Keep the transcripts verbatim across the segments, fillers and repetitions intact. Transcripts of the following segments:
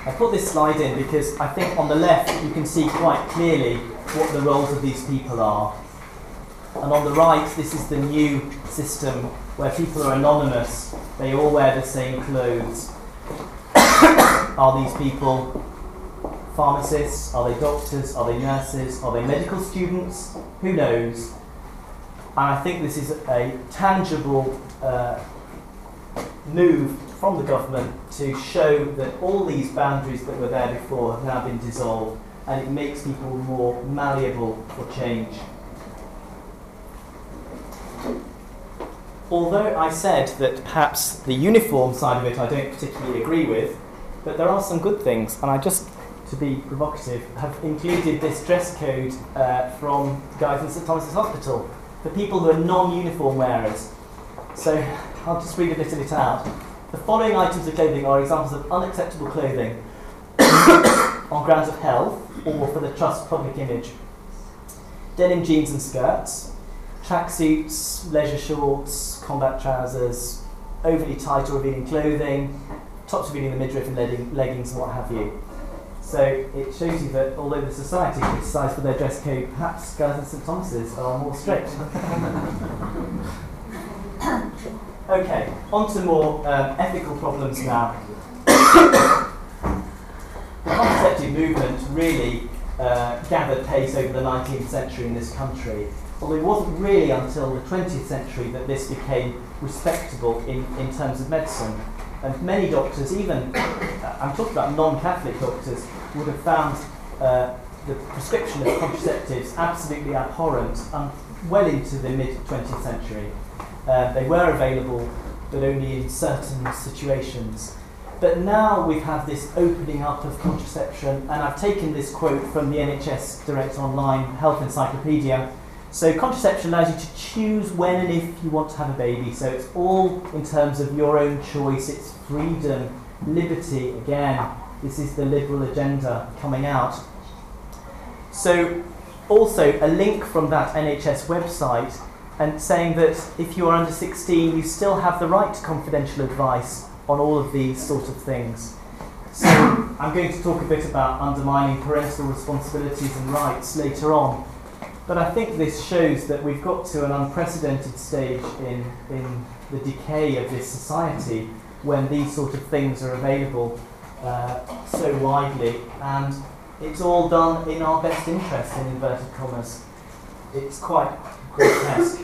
I put this slide in because I think on the left you can see quite clearly what the roles of these people are. And on the right, this is the new system where people are anonymous. They all wear the same clothes. Are these people pharmacists? Are they doctors? Are they nurses? Are they medical students? Who knows? And I think this is a tangible uh, move from the government to show that all these boundaries that were there before have now been dissolved, and it makes people more malleable for change. Although I said that perhaps the uniform side of it I don't particularly agree with, but there are some good things, and I just, to be provocative, have included this dress code uh, from guys in St Thomas's Hospital for people who are non-uniform wearers. So I'll just read a bit of it out. The following items of clothing are examples of unacceptable clothing on grounds of health or for the Trust's public image. Denim jeans and skirts, tracksuits, leisure shorts, combat trousers, overly tight or revealing clothing, tops revealing the midriff and legging, leggings and what have you. So it shows you that although the society criticised for their dress code, perhaps guys in St Thomas's are more strict. Okay, on to more um, ethical problems now. The contraceptive movement really uh, gathered pace over the nineteenth century in this country, although it wasn't really until the twentieth century that this became respectable in, in terms of medicine. And many doctors, even, uh, I'm talking about non-Catholic doctors, would have found uh, the prescription of contraceptives absolutely abhorrent um, well into the mid-twentieth century. Uh, they were available, but only in certain situations. But now we've had this opening up of contraception, and I've taken this quote from the N H S Direct Online Health Encyclopedia. So contraception allows you to choose when and if you want to have a baby. So it's all in terms of your own choice. It's freedom, liberty. Again, this is the liberal agenda coming out. So also a link from that N H S website, and saying that if you are under sixteen, you still have the right to confidential advice on all of these sort of things. So I'm going to talk a bit about undermining parental responsibilities and rights later on. But I think this shows that we've got to an unprecedented stage in, in the decay of this society when these sort of things are available uh, so widely, and it's all done in our best interest, in inverted commas. It's quite grotesque.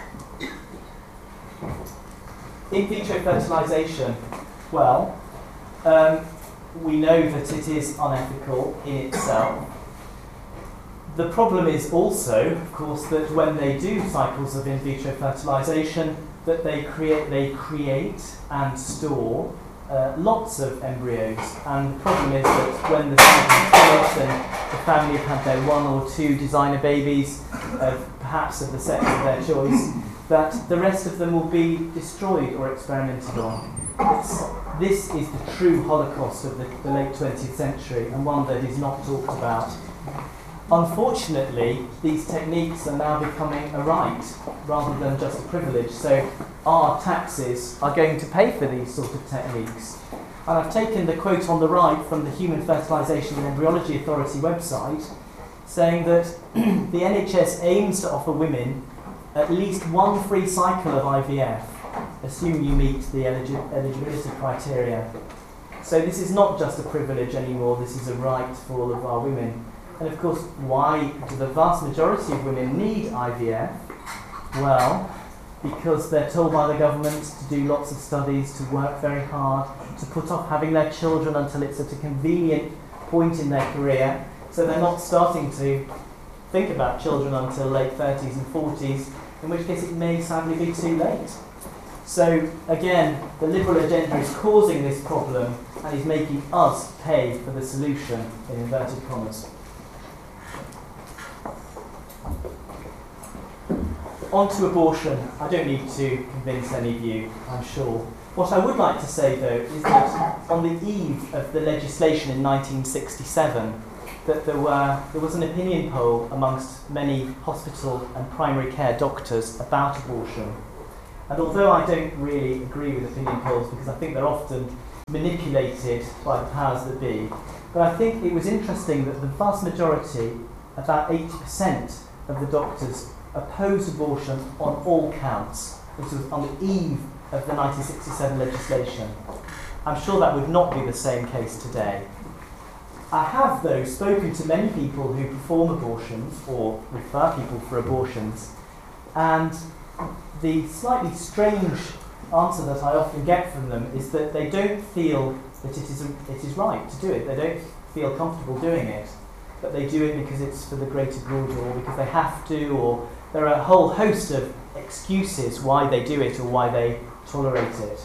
In vitro fertilisation, well, um, we know that it is unethical in itself. The problem is also, of course, that when they do cycles of in vitro fertilisation, that they create, they create and store uh, lots of embryos. And the problem is that when the cycle is finished and the family have had their one or two designer babies, of perhaps of the sex of their choice, that the rest of them will be destroyed or experimented on. It's, this is the true holocaust of the, the late twentieth century, and one that is not talked about. Unfortunately, these techniques are now becoming a right rather than just a privilege, so our taxes are going to pay for these sort of techniques. And I've taken the quote on the right from the Human Fertilisation and Embryology Authority website, saying that the N H S aims to offer women at least one free cycle of I V F, assuming you meet the eligi eligibility criteria. So this is not just a privilege anymore, this is a right for all of our women. And of course, why do the vast majority of women need I V F? Well, because they're told by the government to do lots of studies, to work very hard, to put off having their children until it's at a convenient point in their career, so they're not starting to think about children until late thirties and forties, in which case it may sadly be too late. So again, the liberal agenda is causing this problem and is making us pay for the solution, in inverted commas. On to abortion. I don't need to convince any of you, I'm sure. What I would like to say, though, is that on the eve of the legislation in nineteen sixty-seven, that there, were, there was an opinion poll amongst many hospital and primary care doctors about abortion. And although I don't really agree with opinion polls, because I think they're often manipulated by the powers that be. But I think it was interesting that the vast majority, about eighty percent of the doctors, opposed abortion on all counts. This was on the eve of the nineteen sixty-seven legislation. I'm sure that would not be the same case today. I have, though, spoken to many people who perform abortions or refer people for abortions, and the slightly strange answer that I often get from them is that they don't feel that it is, it is right to do it. They don't feel comfortable doing it, but they do it because it's for the greater good or because they have to, or there are a whole host of excuses why they do it or why they tolerate it.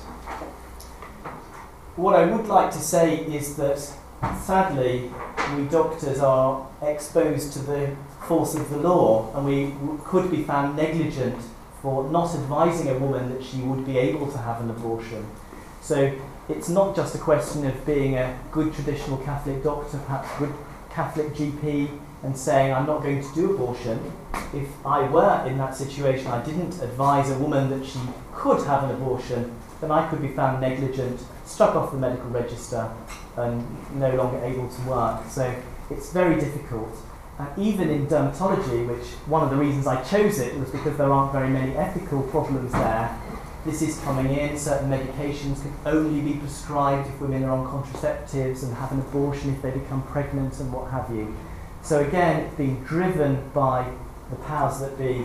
What I would like to say is that sadly we doctors are exposed to the force of the law, and we could be found negligent for not advising a woman that she would be able to have an abortion. So it's not just a question of being a good traditional Catholic doctor, perhaps a good Catholic G P, and saying I'm not going to do abortion. If I were in that situation, I didn't advise a woman that she could have an abortion, then I could be found negligent, struck off the medical register, and no longer able to work. So it's very difficult. And even in dermatology, which one of the reasons I chose it was because there aren't very many ethical problems there, this is coming in. Certain medications can only be prescribed if women are on contraceptives and have an abortion if they become pregnant and what have you. So again, it's being driven by the powers that be.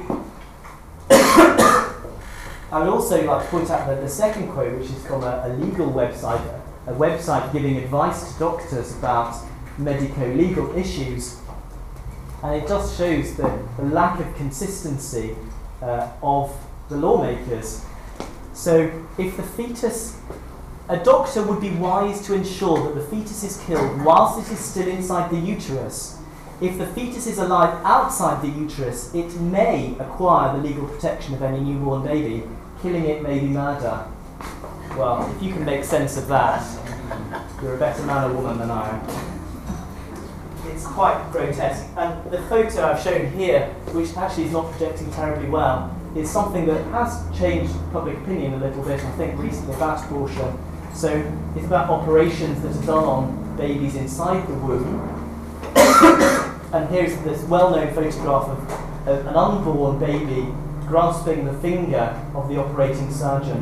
I would also like to point out that the second quote, which is from a, a legal website, a website giving advice to doctors about medico-legal issues, and it just shows the, the lack of consistency uh, of the lawmakers. So if the fetus, a doctor would be wise to ensure that the fetus is killed whilst it is still inside the uterus. If the fetus is alive outside the uterus, it may acquire the legal protection of any newborn baby. Killing it may be murder. Well, if you can make sense of that, you're a better man or woman than I am. It's quite grotesque. And the photo I've shown here, which actually is not projecting terribly well, is something that has changed public opinion a little bit, I think, recently about abortion. So it's about operations that are done on babies inside the womb. And here's this well-known photograph of, of an unborn baby grasping the finger of the operating surgeon.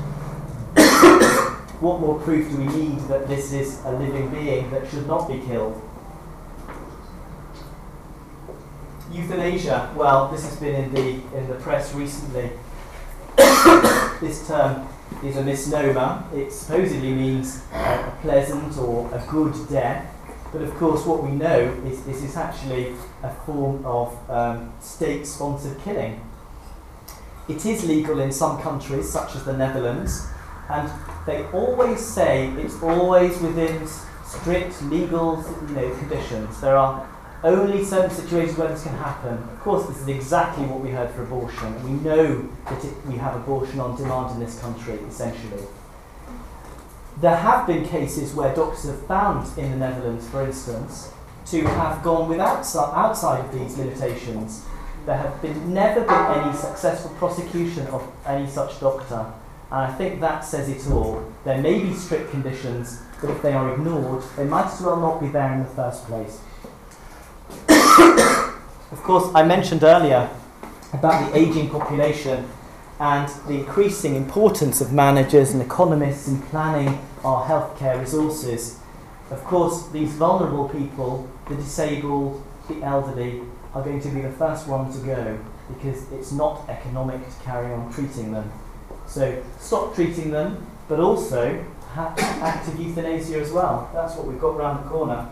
What more proof do we need that this is a living being that should not be killed? Euthanasia, well, this has been in the in the press recently. This term is a misnomer. It supposedly means a pleasant or a good death, but of course what we know is this is actually a form of um, state-sponsored killing. It is legal in some countries, such as the Netherlands, and they always say it's always within strict legal, you know, conditions. There are only certain situations where this can happen. Of course, this is exactly what we heard for abortion, and we know that it, we have abortion on demand in this country, essentially. There have been cases where doctors have found in the Netherlands, for instance, to have gone without outside of these limitations. There have been never been any successful prosecution of any such doctor, and I think that says it all. There may be strict conditions, but if they are ignored, they might as well not be there in the first place. Of course, I mentioned earlier about the ageing population and the increasing importance of managers and economists in planning our healthcare resources. Of course, these vulnerable people, the disabled, the elderly, are going to be the first one to go because it's not economic to carry on treating them. So stop treating them, but also have active euthanasia as well. That's what we've got round the corner.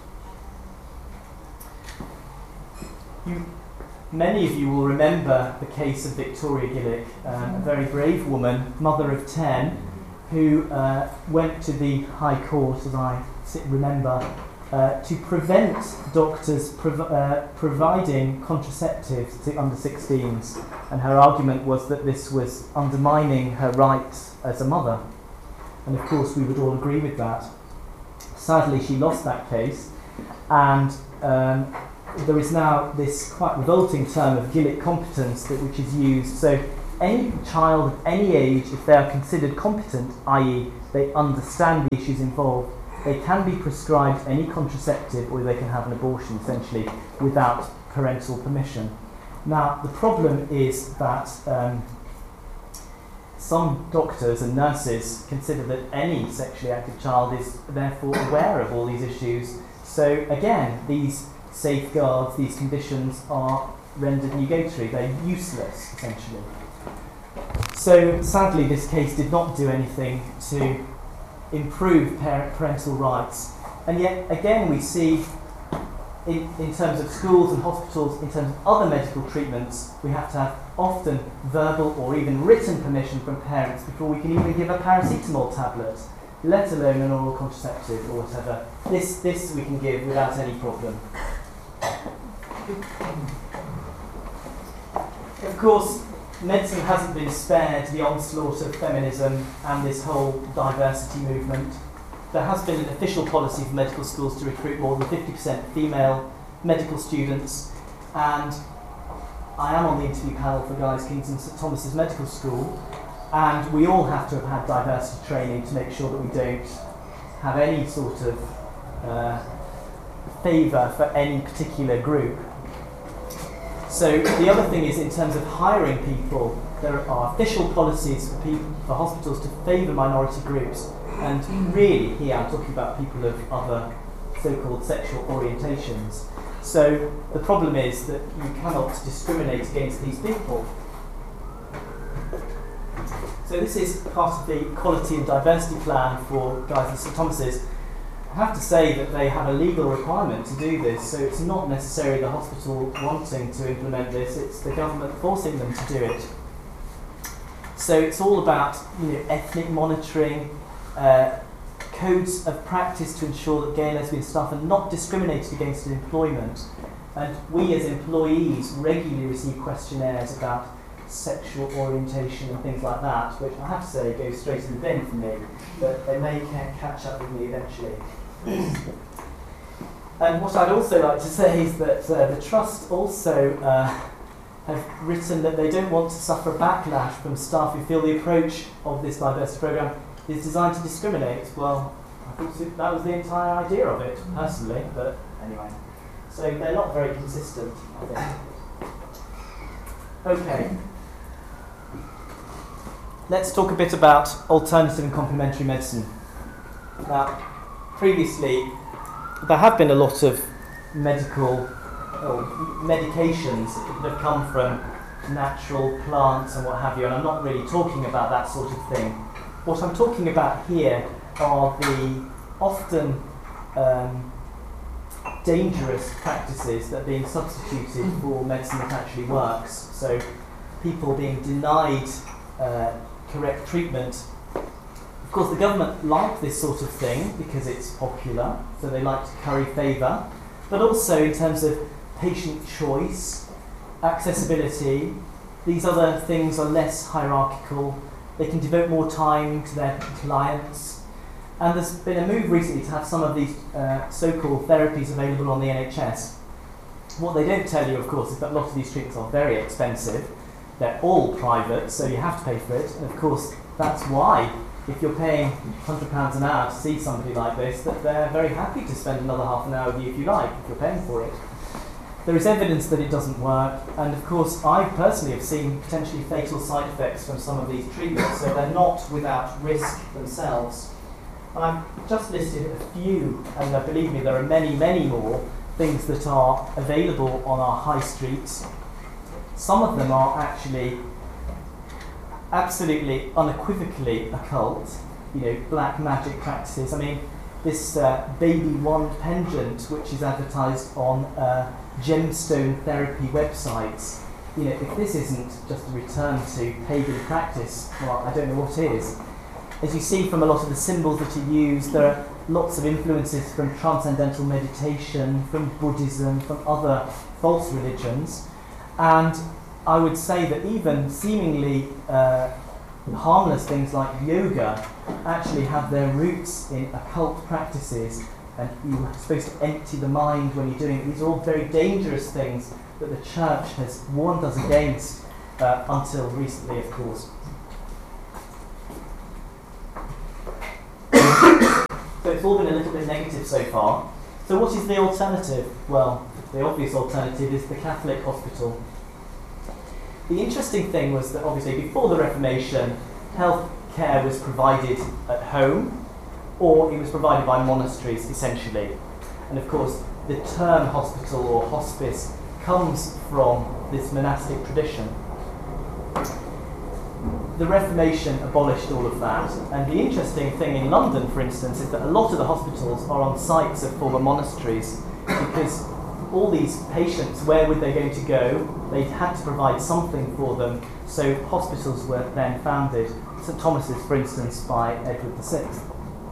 You, many of you will remember the case of Victoria Gillick, um, a very brave woman, mother of ten, who uh, went to the High Court, as I remember, uh, to prevent doctors prov- uh, providing contraceptives to under sixteens. And her argument was that this was undermining her rights as a mother. And of course we would all agree with that. Sadly, she lost that case, and um, there is now this quite revolting term of Gillick competence that which is used. So any child of any age, if they are considered competent, that is they understand the issues involved, they can be prescribed any contraceptive or they can have an abortion, essentially, without parental permission. Now, the problem is that um, some doctors and nurses consider that any sexually active child is therefore aware of all these issues. So again, these safeguards, these conditions are rendered nugatory. They're useless, essentially. So sadly, this case did not do anything to improve parent parental rights. And yet, again, we see in, in terms of schools and hospitals, in terms of other medical treatments, we have to have often verbal or even written permission from parents before we can even give a paracetamol tablet, let alone an oral contraceptive or whatever. This, this we can give without any problem. Of course, medicine hasn't been spared the onslaught of feminism and this whole diversity movement. There has been an official policy for medical schools to recruit more than fifty percent female medical students, and I am on the interview panel for Guy's King's and St Thomas's Medical School, and we all have to have had diversity training to make sure that we don't have any sort of uh, favour for any particular group. So the other thing is, in terms of hiring people, there are official policies for, people, for hospitals to favour minority groups, and really here I'm talking about people of other so-called sexual orientations. So the problem is that you cannot discriminate against these people. So this is part of the quality and diversity plan for Guy's and St Thomas's. I have to say that they have a legal requirement to do this, so it's not necessarily the hospital wanting to implement this, it's the government forcing them to do it. So it's all about, you know, ethnic monitoring, uh, codes of practice to ensure that gay and lesbian staff are not discriminated against in employment. And we as employees regularly receive questionnaires about sexual orientation and things like that, which I have to say go straight in the bin for me, but they may catch up with me eventually. And what I'd also like to say is that uh, the Trust also uh, have written that they don't want to suffer backlash from staff who feel the approach of this diversity programme is designed to discriminate. Well, I thought that was the entire idea of it, personally, but anyway. So they're not very consistent, I think. Okay. Let's talk a bit about alternative and complementary medicine. Now, previously, there have been a lot of medical oh, medications that have come from natural plants and what have you, and I'm not really talking about that sort of thing. What I'm talking about here are the often um, dangerous practices that are being substituted for medicine that actually works. So people being denied uh, correct treatment. Of course, the government like this sort of thing because it's popular, so they like to curry favour, but also in terms of patient choice, accessibility, these other things are less hierarchical. They can devote more time to their clients. And there's been a move recently to have some of these uh, so-called therapies available on the N H S. What they don't tell you, of course, is that a lot of these treatments are very expensive. They're all private, so you have to pay for it. And of course, that's why, if you're paying one hundred pounds an hour to see somebody like this, that they're very happy to spend another half an hour with you if you like, if you're paying for it. There is evidence that it doesn't work, and of course I personally have seen potentially fatal side effects from some of these treatments, so they're not without risk themselves. And I've just listed a few, and uh, believe me, there are many, many more things that are available on our high streets. Some of them are actually absolutely unequivocally occult, you know, black magic practices. I mean, this uh, baby wand pendant, which is advertised on uh, gemstone therapy websites, you know, if this isn't just a return to pagan practice, well, I don't know what is. As you see from a lot of the symbols that are used, there are lots of influences from transcendental meditation, from Buddhism, from other false religions, and I would say that even seemingly uh, harmless things like yoga actually have their roots in occult practices, and you're supposed to empty the mind when you're doing it. These are all very dangerous things that the church has warned us against. uh, until recently, of course. So it's all been a little bit negative so far. So what is the alternative? Well, the obvious alternative is the Catholic hospital. The interesting thing was that obviously before the Reformation, health care was provided at home, or it was provided by monasteries essentially. And of course, the term hospital or hospice comes from this monastic tradition. The Reformation abolished all of that, and the interesting thing in London, for instance, is that a lot of the hospitals are on sites of former monasteries, because all these patients, where were they going to go? They had to provide something for them, so hospitals were then founded. St Thomas's, for instance, by Edward the Sixth.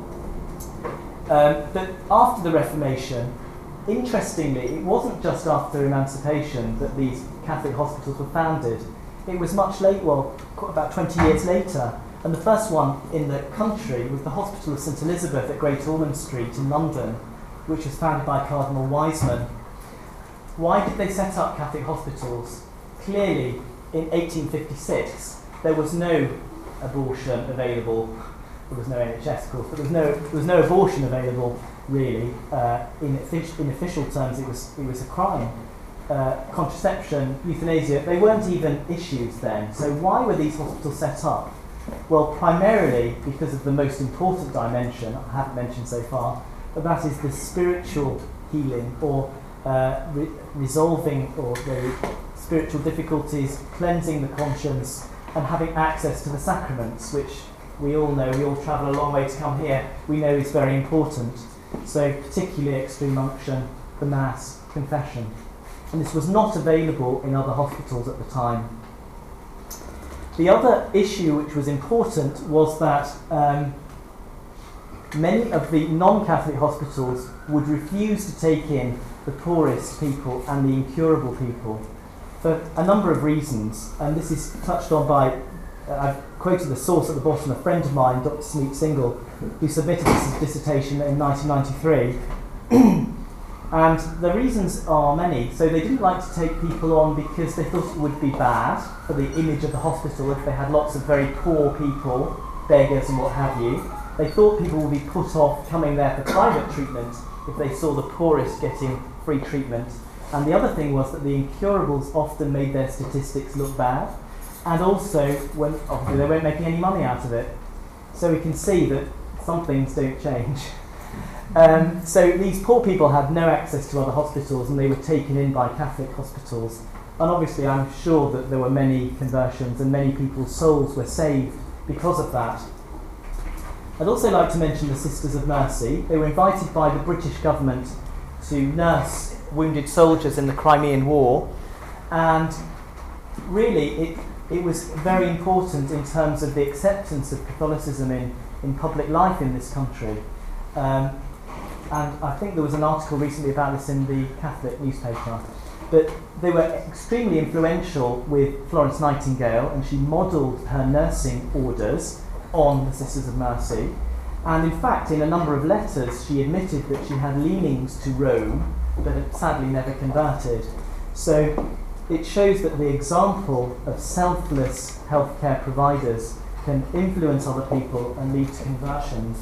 Um, but after the Reformation, interestingly, it wasn't just after emancipation that these Catholic hospitals were founded. It was much late, well, about twenty years later, and the first one in the country was the Hospital of St Elizabeth at Great Ormond Street in London, which was founded by Cardinal Wiseman. Why did they set up Catholic hospitals? Clearly, in eighteen fifty-six, there was no abortion available. There was no N H S, of course, but there was no, there was no abortion available, really. Uh, in, offic- in official terms, it was, it was a crime. Uh, contraception, euthanasia, they weren't even issues then. So why were these hospitals set up? Well, primarily because of the most important dimension, I haven't mentioned so far, but that is the spiritual healing, or uh, re- resolving or the spiritual difficulties, cleansing the conscience, and having access to the sacraments, which we all know, we all travel a long way to come here, we know is very important. So particularly extreme unction, the Mass, confession. And this was not available in other hospitals at the time. The other issue which was important was that um, many of the non-Catholic hospitals would refuse to take in the poorest people and the incurable people for a number of reasons, and this is touched on by, uh, I've quoted the source at the bottom, a friend of mine, Doctor Smeet Single, who submitted this dissertation in nineteen ninety-three. And the reasons are many. So they didn't like to take people on because they thought it would be bad for the image of the hospital if they had lots of very poor people, beggars and what have you. They thought people would be put off coming there for private treatment if they saw the poorest getting free treatment. And the other thing was that the incurables often made their statistics look bad, and also when obviously they weren't making any money out of it. So we can see that some things don't change. Um, so these poor people had no access to other hospitals, and they were taken in by Catholic hospitals. And obviously I'm sure that there were many conversions and many people's souls were saved because of that. I'd also like to mention the Sisters of Mercy. They were invited by the British government to nurse wounded soldiers in the Crimean War, and really it, it was very important in terms of the acceptance of Catholicism in, in public life in this country. Um, and I think there was an article recently about this in the Catholic newspaper. But they were extremely influential with Florence Nightingale, and she modelled her nursing orders on the Sisters of Mercy. And in fact, in a number of letters, she admitted that she had leanings to Rome, but had sadly never converted. So it shows that the example of selfless healthcare providers can influence other people and lead to conversions.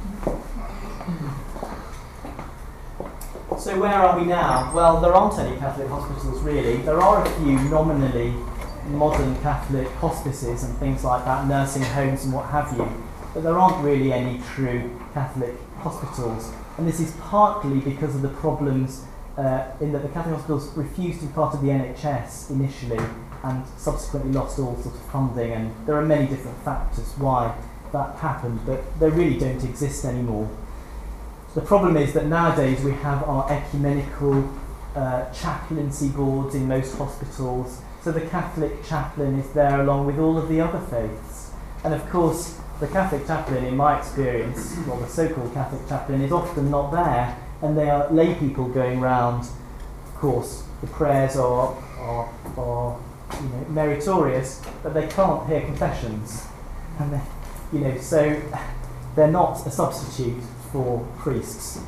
So where are we now? Well, there aren't any Catholic hospitals really. There are a few nominally modern Catholic hospices and things like that, nursing homes and what have you, but there aren't really any true Catholic hospitals. And this is partly because of the problems uh, in that the Catholic hospitals refused to be part of the N H S initially and subsequently lost all sorts of funding, and there are many different factors why that happened, but they really don't exist anymore. The problem is that nowadays we have our ecumenical uh, chaplaincy boards in most hospitals, so the Catholic chaplain is there along with all of the other faiths. And of course, the Catholic chaplain, in my experience, well, the so-called Catholic chaplain, is often not there, and they are lay people going round. Of course, the prayers are, are, are you know, meritorious, but they can't hear confessions. And they, you know, so they're not a substitute for priests.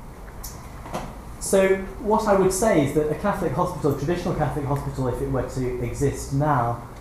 So what I would say is that a Catholic hospital, a traditional Catholic hospital, if it were to exist now,